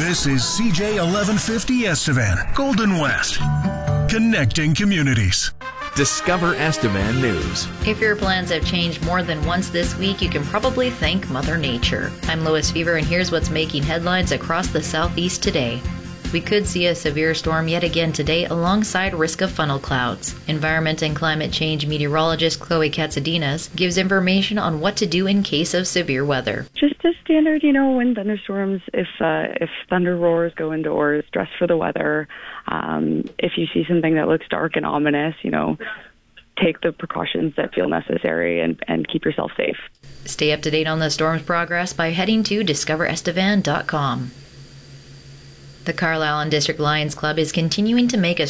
This is CJ 1150 Estevan, Golden West, connecting communities. Discover Estevan News. If your plans have changed more than once this week, you can probably thank Mother Nature. I'm Lois Fever, and here's what's making headlines across the southeast today. We could see a severe storm yet again today alongside risk of funnel clouds. Environment and climate change meteorologist Chloe Katsidinas gives information on what to do in case of severe weather. Just a standard, wind thunderstorms. If thunder roars, go indoors, dress for the weather. If you see something that looks dark and ominous, take the precautions that feel necessary and keep yourself safe. Stay up to date on the storm's progress by heading to discoverestevan.com. The Carlisle and District Lions Club is continuing to make a